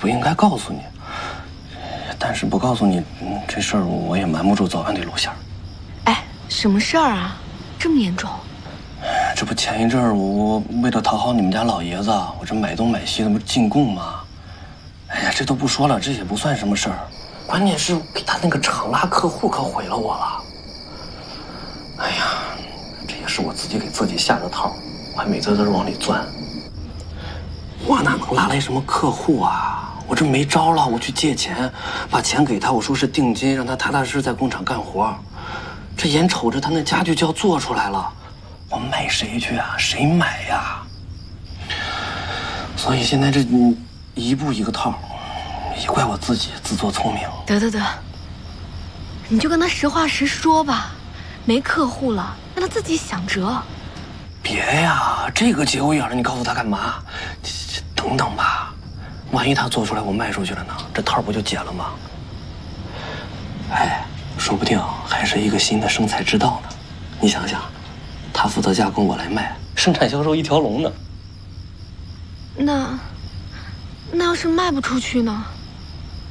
不应该告诉你，但是不告诉你，这事儿我也瞒不住，早晚得露馅儿。 哎，什么事儿啊？这么严重？ 这不前一阵儿我为了讨好你们家老爷子，我这买东买西的不是进贡吗？哎呀，这都不说了，这也不算什么事儿。关键是给他那个场拉客户可毁了我了。哎呀，这也是我自己给自己下的套，我还美滋滋往里钻。我哪能拉来什么客户啊？我这没招了，我去借钱，把钱给他，我说是定金，让他踏踏实实在工厂干活。这眼瞅着他那家具就要做出来了，我卖谁去啊？谁买呀？所以现在这一步一个套，也怪我自己自作聪明。 得，你就跟他实话实说吧，没客户了，让他自己想辙。 别呀，这个节骨眼儿，你告诉他干嘛？等等吧，万一他做出来我卖出去了呢？这套不就解了吗？哎，说不定还是一个新的生财之道呢。你想想，他负责加工，我来卖，生产销售一条龙呢。 那要是卖不出去呢？